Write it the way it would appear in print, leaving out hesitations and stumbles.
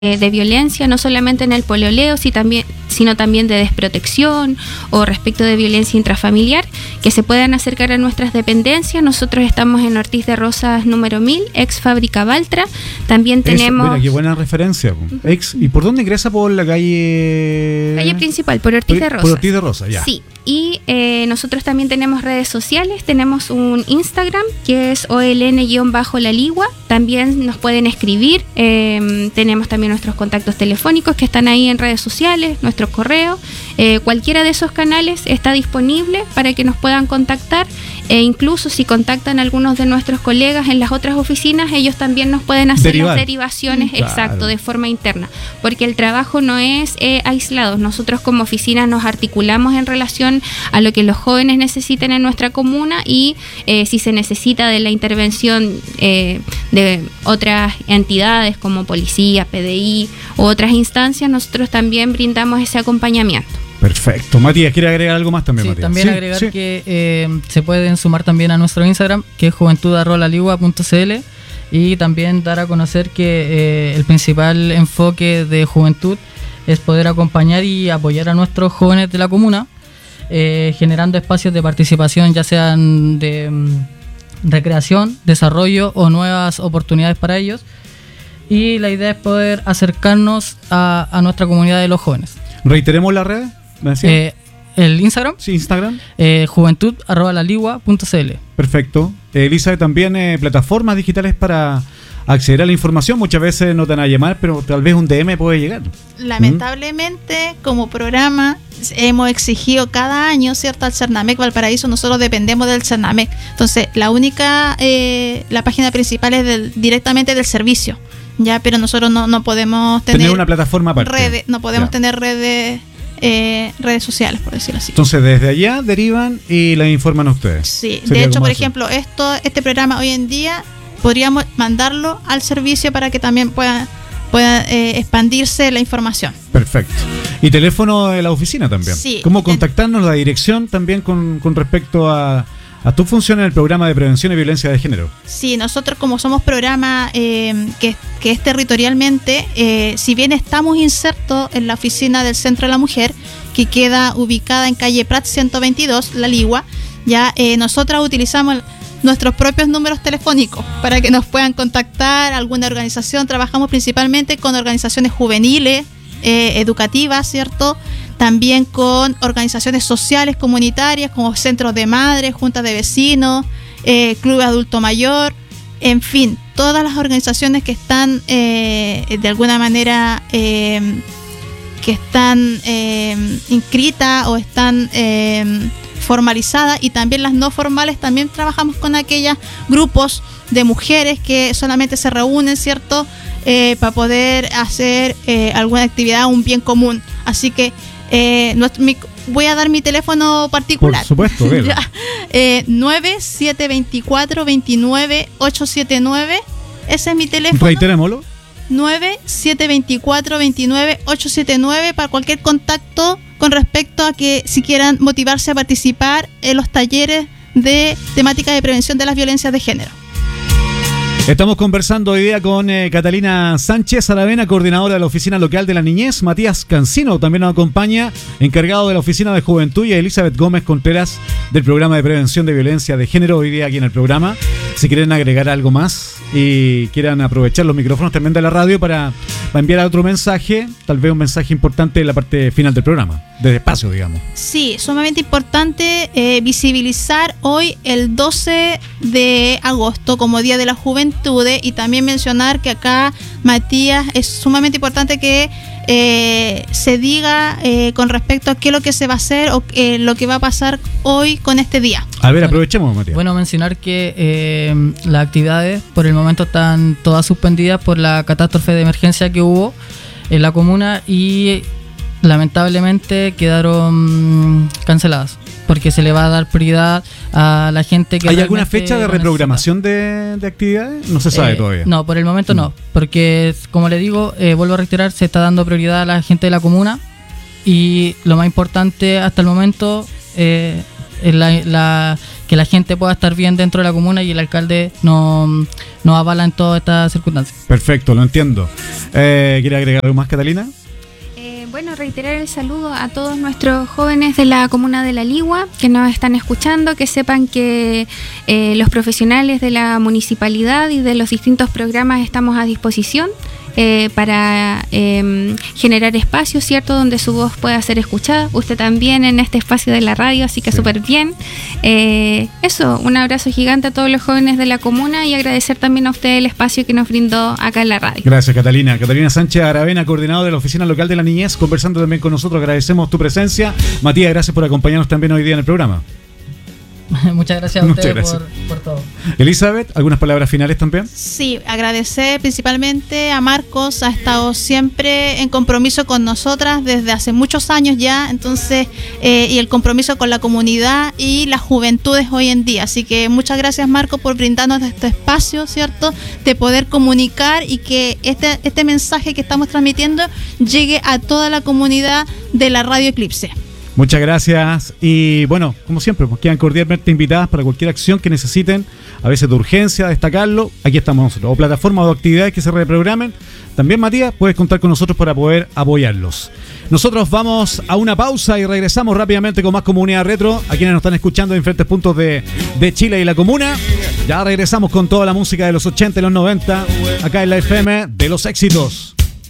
de violencia, no solamente en el pololeo, sino también de desprotección o respecto de violencia intrafamiliar, que se puedan acercar a nuestras dependencias. Nosotros estamos en Ortiz de Rosas número 1000, ex Fábrica Baltra. También tenemos... Mira, qué buena referencia. ¿Y por dónde ingresa? Por la calle... Calle principal, por Ortiz de Rosas. Por Ortiz de Rosas, ya. Sí, y nosotros también tenemos redes sociales, tenemos un Instagram que es OLN-La Ligua. También nos pueden escribir, tenemos también nuestros contactos telefónicos que están ahí en redes sociales, nuestro correo, cualquiera de esos canales está disponible para que nos puedan contactar, e incluso si contactan a algunos de nuestros colegas en las otras oficinas, ellos también nos pueden hacer las derivaciones, claro, exacto, de forma interna, porque el trabajo no es aislado. Nosotros como oficina nos articulamos en relación a lo que los jóvenes necesiten en nuestra comuna, y si se necesita de la intervención de otras entidades como policía, PDI u otras instancias, nosotros también brindamos ese acompañamiento. Perfecto. Matías, ¿quiere agregar algo más también, Matías? También agregar que se pueden sumar también a nuestro Instagram, que es juventud@laligua.cl, y también dar a conocer que el principal enfoque de juventud es poder acompañar y apoyar a nuestros jóvenes de la comuna, generando espacios de participación, ya sean de recreación, desarrollo o nuevas oportunidades para ellos. Y la idea es poder acercarnos a nuestra comunidad de los jóvenes. ¿Reiteremos la red? El Instagram. Sí, Instagram. juventud@laligua.cl. Perfecto. Elizabeth, también plataformas digitales para acceder a la información. Muchas veces no te van a llamar, pero tal vez un DM puede llegar. Lamentablemente, como programa, hemos exigido cada año, ¿cierto?, al Cernamec Valparaíso. Nosotros dependemos del Cernamec. Entonces, la página principal es directamente del servicio, ya, pero nosotros no podemos tener una plataforma aparte. Redes, no podemos tener redes redes sociales, por decirlo así. Entonces, desde allá derivan y la informan a ustedes. Sí, de hecho, por ejemplo, este programa hoy en día podríamos mandarlo al servicio para que también pueda expandirse la información. Perfecto. ¿Y teléfono de la oficina también? Sí. ¿Cómo contactarnos? La dirección también con respecto a tu función en el programa de prevención y violencia de género. Sí, nosotros como somos programa que es territorialmente, si bien estamos insertos en la oficina del Centro de la Mujer, que queda ubicada en calle Prat 122, La Ligua, ya nosotras utilizamos nuestros propios números telefónicos para que nos puedan contactar alguna organización. Trabajamos principalmente con organizaciones juveniles, educativas, ¿cierto? También con organizaciones sociales comunitarias como centros de madres, juntas de vecinos, club adulto mayor, en fin, todas las organizaciones que están de alguna manera que están inscritas o están formalizadas, y también las no formales. También trabajamos con aquellos grupos de mujeres que solamente se reúnen, ¿cierto?, para poder hacer alguna actividad, un bien común. Así que voy a dar mi teléfono particular. Por supuesto, 9-724-29-879. Ese es mi teléfono. Reiterémoslo. 9-724-29-879 para cualquier contacto con respecto a que si quieran motivarse a participar en los talleres de temática de prevención de las violencias de género. Estamos conversando hoy día con Catalina Sánchez Aravena, coordinadora de la Oficina Local de la Niñez. Matías Cancino también nos acompaña, encargado de la Oficina de Juventud, y Elizabeth Gómez Contreras del Programa de Prevención de Violencia de Género, hoy día aquí en el programa. Si quieren agregar algo más y quieran aprovechar los micrófonos también de la radio para enviar otro mensaje, tal vez un mensaje importante en la parte final del programa, desde espacio, digamos. Sí, sumamente importante visibilizar hoy el 12 de agosto como Día de la Juventud, y también mencionar que acá, Matías, es sumamente importante que se diga con respecto a qué es lo que se va a hacer o lo que va a pasar hoy con este día. A ver, aprovechemos, Matías. Bueno, mencionar que las actividades por el momento están todas suspendidas por la catástrofe de emergencia que hubo en la comuna, y lamentablemente quedaron canceladas, porque se le va a dar prioridad a la gente que... ¿Hay alguna fecha de reprogramación de actividades? No se sabe todavía. No, por el momento no, porque como le digo, vuelvo a reiterar, se está dando prioridad a la gente de la comuna, y lo más importante hasta el momento es que que la gente pueda estar bien dentro de la comuna y el alcalde nos avala en todas estas circunstancias. Perfecto, lo entiendo. ¿Quiere agregar algo más, Catalina? Bueno, reiterar el saludo a todos nuestros jóvenes de la comuna de La Ligua que nos están escuchando, que sepan que los profesionales de la municipalidad y de los distintos programas estamos a disposición para generar espacios, ¿cierto?, donde su voz pueda ser escuchada. Usted también en este espacio de la radio, así que súper bien. Eso, un abrazo gigante a todos los jóvenes de la comuna y agradecer también a usted el espacio que nos brindó acá en la radio. Gracias, Catalina. Catalina Sánchez Aravena, coordinadora de la Oficina Local de la Niñez, conversando también con nosotros. Agradecemos tu presencia. Matías, gracias por acompañarnos también hoy día en el programa. Muchas gracias a ustedes por todo. Elizabeth, ¿algunas palabras finales también? Sí, agradecer principalmente a Marcos, ha estado siempre en compromiso con nosotras desde hace muchos años ya, entonces, y el compromiso con la comunidad y las juventudes hoy en día. Así que muchas gracias, Marcos, por brindarnos este espacio, ¿cierto?, de poder comunicar y que este mensaje que estamos transmitiendo llegue a toda la comunidad de la Radio Eclipse. Muchas gracias y bueno, como siempre, pues quedan cordialmente invitadas para cualquier acción que necesiten, a veces de urgencia, destacarlo, aquí estamos nosotros, o plataformas o actividades que se reprogramen. También, Matías, puedes contar con nosotros para poder apoyarlos. Nosotros vamos a una pausa y regresamos rápidamente con más Comunidad Retro, a quienes nos están escuchando en diferentes puntos de Chile y la comuna. Ya regresamos con toda la música de los 80 y los 90, acá en la FM de los éxitos.